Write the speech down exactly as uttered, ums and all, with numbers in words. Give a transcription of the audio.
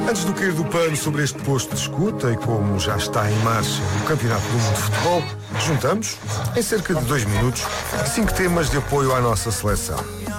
Antes do cair do pano sobre este posto de escuta e como já está em marcha o Campeonato do Mundo de Futebol, juntamos, em cerca de dois minutos, cinco temas de apoio à nossa seleção.